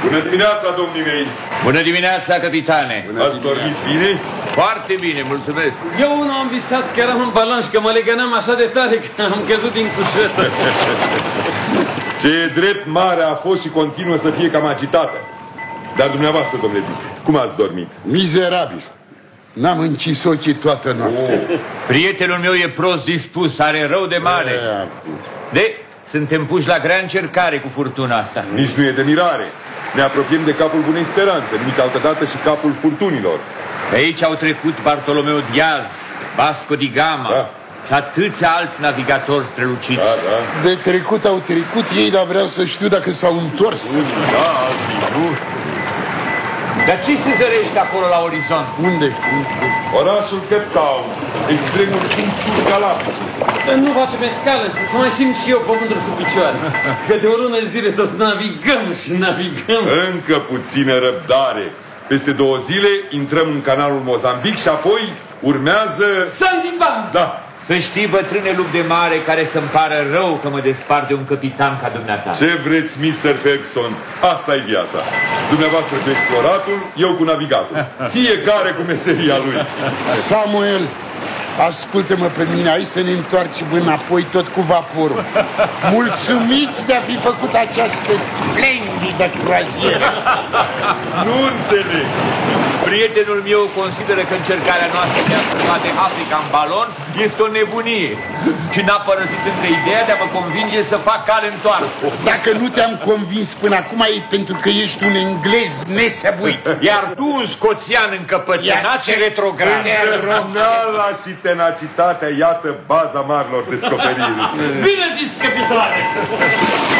Bună dimineața, domnii mei! Bună dimineața, capitane! Ați dormit bine? Foarte bine, mulțumesc! Eu nu am visat că eram în balon și că mă legănam așa de tare că am căzut din cușetă. Ce e drept, mare a fost și continuă să fie cam agitată. Dar dumneavoastră, domnule Dick, cum ați dormit? Mizerabil. N-am închis ochii toată noaptea. Prietenul meu e prost dispus, are rău de mare. Suntem puși la grea încercare cu furtuna asta. Nici nu e de mirare. Ne apropiem de capul Bunei Speranțe, numit altădată și capul furtunilor. Pe aici au trecut Bartolomeo Diaz, Vasco di Gama și atâția alți navigatori străluciți. De trecut au trecut ei, dar vreau să știu dacă s-au întors. Da, alții nu. Dar ce se zărește acolo la orizont? Unde? Orașul Cape Town, extremul punct sud Galactic. Nu facem escală, să mai simt și eu pământul sub picioare. Că de o lună de zile tot navigăm și navigăm. Încă puțină răbdare. Peste 2 zile intrăm în canalul Mozambic și apoi urmează... Zanzibar! Da. Să știi, bătrâne lup de mare, care să-mi pară rău că mă despart de un capitan ca dumneata. Ce vreți, Mr. Ferguson? Asta e viața. Dumneavoastră cu exploratul, eu cu navigatul. Fiecare cu meseria lui. Samuel, ascultă-mă pe mine, hai să ne întoarcem înapoi tot cu vaporul. Mulțumiți de a fi făcut această splendidă croazieră. Nu înțeleg. Prietenul meu consideră că încercarea noastră de a scăpa de Africa în balon este o nebunie și n-a părăsit încă ideea de a mă convinge să fac cale întoarsă. Dacă nu te-am convins până acum e pentru că ești un englez nesăbuit. Iar tu, un scoțian încăpățânat și retrograd. Îndrăzneala și tenacitatea, iată baza marilor descoperiri. Bine zis, capitane!